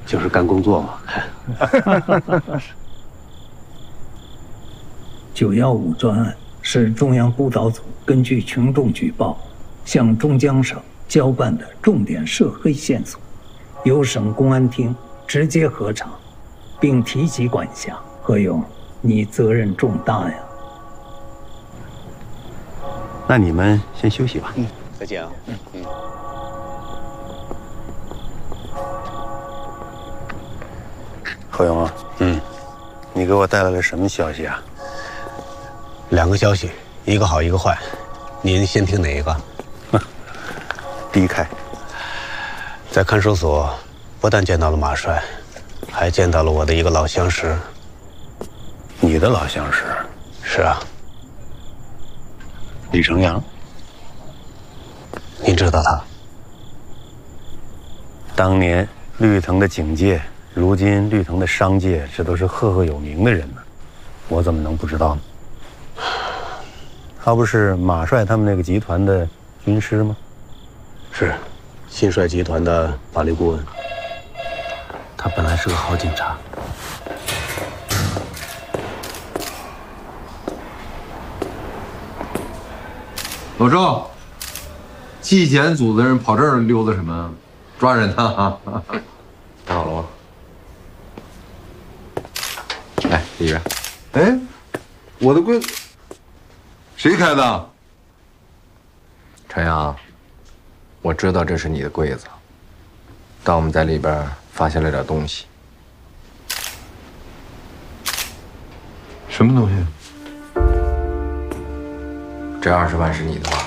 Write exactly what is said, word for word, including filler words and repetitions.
就是干工作嘛。 九幺五专案是中央督导组根据群众举报，向中江省交办的重点涉黑线索，由省公安厅直接核查，并提及管辖。何勇，你责任重大呀！ 那你们先休息吧。 嗯，再见啊。嗯嗯。 何勇啊，嗯，你给我带来了什么消息啊？ 两个消息，一个好，一个坏，您先听哪一个？ 第一开， 在看守所，不但见到了马帅，还见到了我的一个老相识。 你的老相识？ 是啊， 李成阳。 您知道他？ 当年绿藤的警界，如今绿藤的商界，这都是赫赫有名的人呢，我怎么能不知道呢？他不是马帅他们那个集团的军师吗？ 是，新帅集团的法律顾问。他本来是个好警察。 老赵，纪检组的人跑这儿溜达什么？抓人呢？看好了吗？来，里边。哎，我的柜，谁开的？ 陈阳，我知道这是你的柜子，但我们在里边发现了点东西。 什么东西？ 这二十万是你的吗？